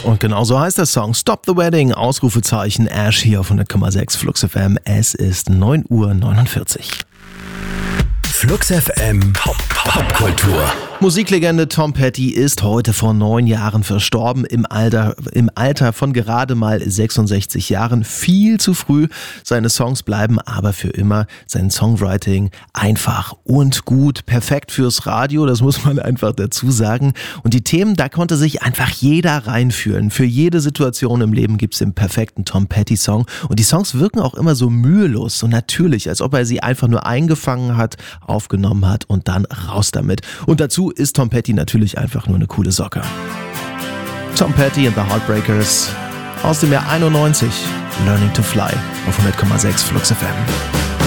Und genau so heißt der Song. Stop the Wedding, Ausrufezeichen, Ash hier auf 100,6 Flux FM. Es ist 9:49 Uhr. Flux FM Popkultur. Musiklegende Tom Petty ist heute vor 9 Jahren verstorben, im Alter von gerade mal 66 Jahren. Viel zu früh. Seine Songs bleiben aber für immer. Sein Songwriting einfach und gut. Perfekt fürs Radio, das muss man einfach dazu sagen. Und die Themen, da konnte sich einfach jeder reinfühlen. Für jede Situation im Leben gibt's den perfekten Tom Petty-Song. Und die Songs wirken auch immer so mühelos, so natürlich, als ob er sie einfach nur eingefangen hat, aufgenommen hat und dann raus damit. Und dazu ist Tom Petty natürlich einfach nur eine coole Socke. Tom Petty and the Heartbreakers aus dem Jahr 91, Learning to Fly auf 100,6 Flux FM.